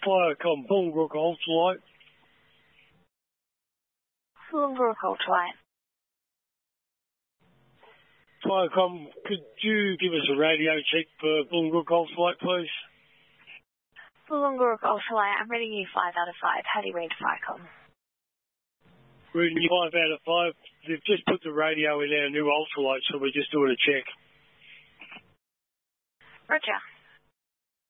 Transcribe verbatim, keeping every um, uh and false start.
Firecom, Boongarook Ultralight. Boongarook Ultralight. Firecom, could you give us a radio check for Boongarook Ultralight, please? Boongarook Ultralight, I'm reading you five out of five. How do you read Firecom? Reading you five out of five. They've just put the radio in our new ultralight, so we're just doing a check. Roger.